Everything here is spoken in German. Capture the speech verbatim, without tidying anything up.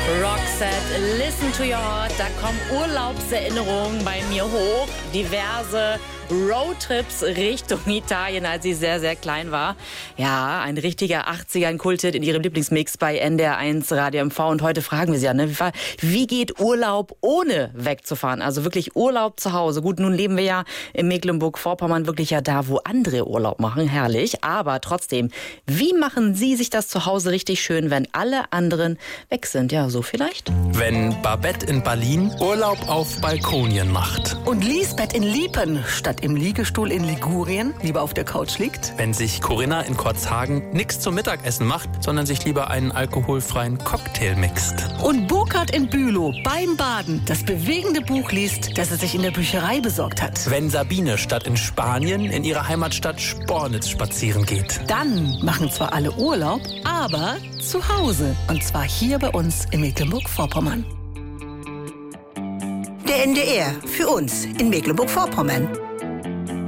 Roxette, Listen to Your Heart. Da kommen Urlaubserinnerungen bei mir hoch. Diverse Roadtrips Richtung Italien, als sie sehr, sehr klein war. Ja, ein richtiger achtziger-Kulthit in ihrem Lieblingsmix bei N D R eins Radio M V. Und heute fragen wir sie ja, ne, wie geht Urlaub ohne wegzufahren? Also wirklich Urlaub zu Hause. Gut, nun leben wir ja in Mecklenburg-Vorpommern wirklich ja da, wo andere Urlaub machen. Herrlich. Aber trotzdem, wie machen Sie sich das zu Hause richtig schön, wenn alle anderen weg sind? Ja, so vielleicht. Wenn Babette in Berlin Urlaub auf Balkonien macht. Und Lisbeth in Liepen statt im Liegestuhl in Ligurien lieber auf der Couch liegt. Wenn sich Corinna in Kotzhagen nichts zum Mittagessen macht, sondern sich lieber einen alkoholfreien Cocktail mixt. Und Burkhard in Bülow beim Baden das bewegende Buch liest, das er sich in der Bücherei besorgt hat. Wenn Sabine statt in Spanien in ihre Heimatstadt Spornitz spazieren geht. Dann machen zwar alle Urlaub, aber zu Hause. Und zwar hier bei uns in Mecklenburg-Vorpommern. Der N D R für uns in Mecklenburg-Vorpommern.